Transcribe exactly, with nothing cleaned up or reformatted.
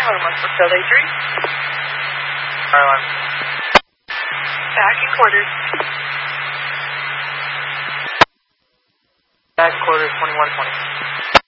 Alarm one four seven eight three. Fire alarm. Back in quarters. Back quarters twenty-one twenty.